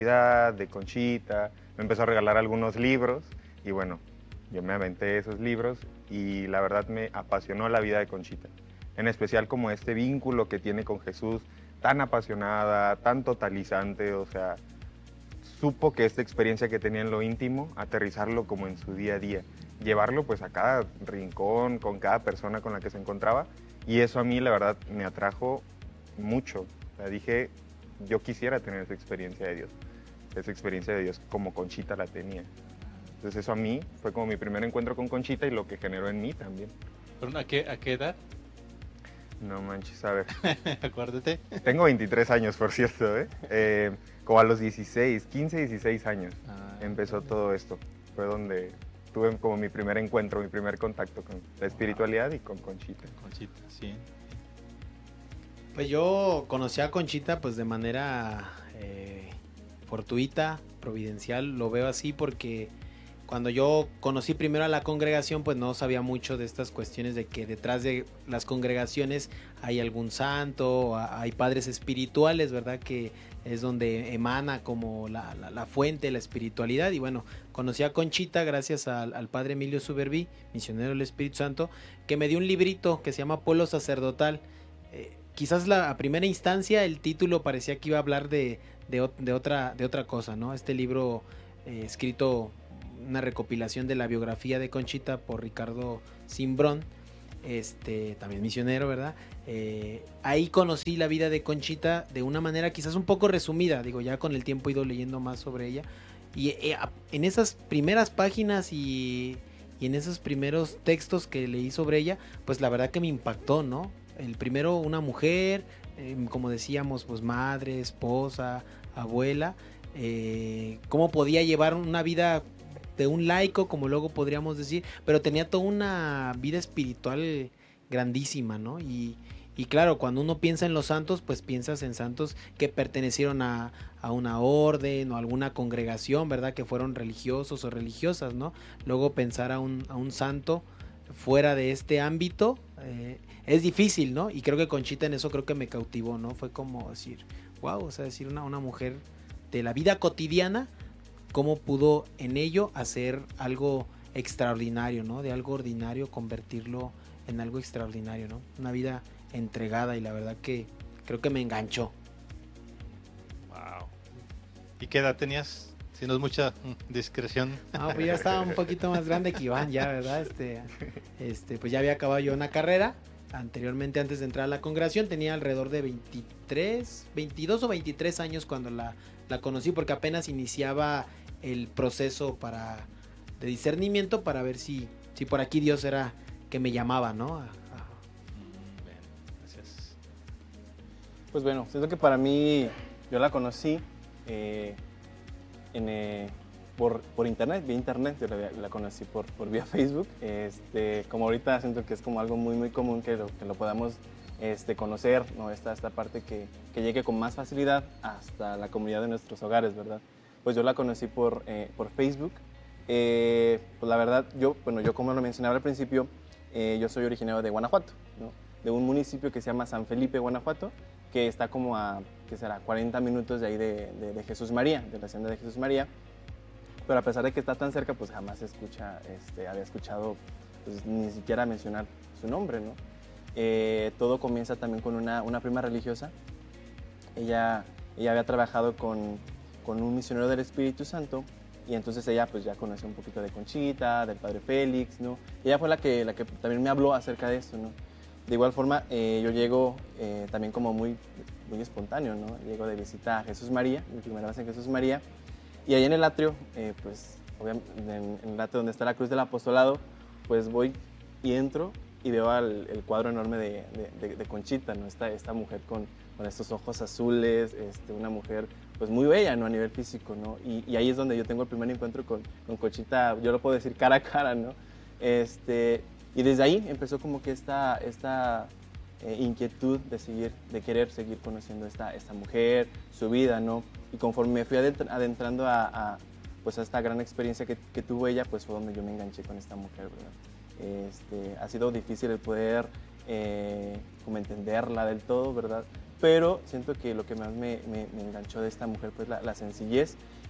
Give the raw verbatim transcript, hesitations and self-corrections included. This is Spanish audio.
de Conchita, me empezó a regalar algunos libros y bueno, yo me aventé esos libros y la verdad me apasionó la vida de Conchita, en especial como este vínculo que tiene con Jesús, tan apasionada, tan totalizante, o sea, supo que esta experiencia que tenía en lo íntimo, aterrizarlo como en su día a día, llevarlo pues a cada rincón, con cada persona con la que se encontraba, y eso a mí la verdad me atrajo mucho. O sea, dije, yo quisiera tener esa experiencia de Dios, esa experiencia de Dios como Conchita la tenía. Entonces eso a mí fue como mi primer encuentro con Conchita y lo que generó en mí también. ¿Pero a qué, a qué edad? No manches, a ver. Acuérdate. Tengo veintitrés años, por cierto, ¿eh? Eh, como a los dieciséis, quince, dieciséis años Ah, empezó todo esto. Fue donde tuve como mi primer encuentro, mi primer contacto con la espiritualidad y con Conchita. Conchita, sí. Pues yo conocí a Conchita pues de manera eh, fortuita, providencial, lo veo así porque cuando yo conocí primero a la congregación pues no sabía mucho de estas cuestiones de que detrás de las congregaciones hay algún santo, hay padres espirituales, ¿verdad? Que es donde emana como la, la, la fuente, la espiritualidad. Y bueno, conocí a Conchita gracias al, al padre Emilio Suberví, misionero del Espíritu Santo, que me dio un librito que se llama Pueblo Sacerdotal. Eh, quizás la, a primera instancia el título parecía que iba a hablar de, de, de, otra, de otra cosa, ¿no? Este libro eh, escrito, una recopilación de la biografía de Conchita por Ricardo Simbrón, este, también misionero, ¿verdad? Eh, ahí conocí la vida de Conchita de una manera quizás un poco resumida, digo, ya con el tiempo he ido leyendo más sobre ella, y eh, en esas primeras páginas y, y en esos primeros textos que leí sobre ella, pues la verdad que me impactó, ¿no? El primero, una mujer, eh, como decíamos, pues madre, esposa, abuela, eh, cómo podía llevar una vida de un laico, como luego podríamos decir, pero tenía toda una vida espiritual grandísima, ¿no? Y, y claro, cuando uno piensa en los santos, pues piensas en santos que pertenecieron a, a una orden o alguna congregación, ¿verdad? Que fueron religiosos o religiosas, ¿no? Luego pensar a un, a un santo fuera de este ámbito eh, es difícil, ¿no? Y creo que Conchita en eso creo que me cautivó, ¿no? Fue como decir, wow, o sea, decir una, una mujer de la vida cotidiana, cómo pudo en ello hacer algo extraordinario, ¿no? De algo ordinario convertirlo en algo extraordinario, ¿no? Una vida entregada y la verdad que creo que me enganchó. Wow. ¿Y qué edad tenías? Si no es mucha discreción. No, pues ya estaba un poquito más grande que Iván ya, ¿verdad? Este, este, pues ya había acabado yo una carrera. Anteriormente, antes de entrar a la congregación, tenía alrededor de veintitrés, veintidós o veintitrés años cuando la, la conocí, porque apenas iniciaba el proceso para de discernimiento para ver si, si por aquí Dios era que me llamaba, ¿no? A, a... Mm, bien, gracias. Pues bueno, siento que para mí, yo la conocí eh, en, eh, por, por internet, vía internet, yo la, la conocí por, por vía Facebook. Este, como ahorita siento que es como algo muy, muy común que lo, que lo podamos este, conocer, ¿no? Esta, esta parte que, que llegue con más facilidad hasta la comunidad de nuestros hogares, ¿verdad? Pues yo la conocí por, eh, por Facebook. Eh, pues la verdad, yo, bueno, yo como lo mencionaba al principio, eh, yo soy originario de Guanajuato, ¿no? De un municipio que se llama San Felipe, Guanajuato, que está como a, ¿qué será?, cuarenta minutos de ahí de, de, de Jesús María, de la hacienda de Jesús María. Pero a pesar de que está tan cerca, pues jamás escucha, este, había escuchado pues, ni siquiera mencionar su nombre, ¿no? Eh, todo comienza también con una, una prima religiosa. Ella, ella había trabajado con, con un misionero del Espíritu Santo y entonces ella pues ya conoció un poquito de Conchita, del Padre Félix, ¿no? Y ella fue la que, la que también me habló acerca de esto, ¿no? De igual forma, eh, yo llego eh, también como muy, muy espontáneo, ¿no? Llego de visita a Jesús María, mi primera vez en Jesús María, y ahí en el atrio, eh, pues obviamente en, en el atrio donde está la cruz del apostolado, pues voy y entro y veo al, el cuadro enorme de, de, de, de Conchita, ¿no? Esta, esta mujer con, con estos ojos azules, este, una mujer pues muy bella, ¿no? A nivel físico, ¿no? Y, y ahí es donde yo tengo el primer encuentro con, con Conchita, yo lo puedo decir cara a cara, ¿no? Este, y desde ahí empezó como que esta, esta eh, inquietud de seguir, de querer seguir conociendo esta, esta mujer, su vida, ¿no? Y conforme me fui adentrando a, a, pues a esta gran experiencia que, que tuvo ella, pues fue donde yo me enganché con esta mujer, ¿verdad? Este, ha sido difícil el poder eh, como entenderla del todo, ¿verdad? pero siento que lo que más me, me, me enganchó de esta mujer, pues la, la sencillez